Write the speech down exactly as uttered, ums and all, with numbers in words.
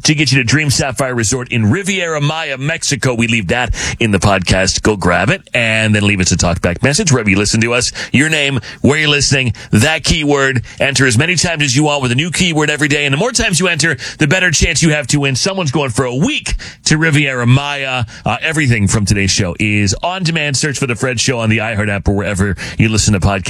to get you to Dream Sapphire Resort in Riviera Maya, Mexico. We leave that in the podcast. Go grab it and then leave us a talkback message wherever you listen to us. Your name, where you're listening, that keyword. Enter as many times as you want with a new keyword every day. And the more times you enter, the better chance you have to win. Someone's going for a week to Riviera Maya. Uh, everything from today's show is on demand. Search for The Fred Show on the iHeart app or wherever you listen to podcasts.